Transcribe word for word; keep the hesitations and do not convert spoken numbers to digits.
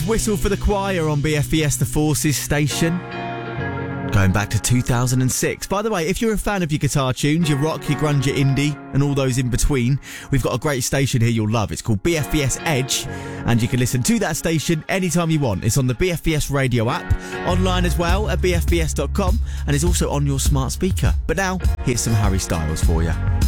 Whistle for the Choir on B F B S The Forces station. Going back to two thousand six. By the way, if you're a fan of your guitar tunes, your rock, your grunge, your indie, and all those in between, we've got a great station here you'll love. It's called B F B S Edge, and you can listen to that station anytime you want. It's on the B F B S radio app, online as well at b f b s dot com, and it's also on your smart speaker. But now, here's some Harry Styles for you.